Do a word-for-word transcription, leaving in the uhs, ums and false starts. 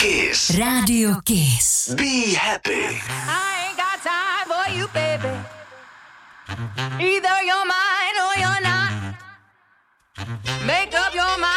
Kiss. Radio Kiss. Be happy. I ain't got time for you, baby. Either you're mine or you're not. Make up your mind.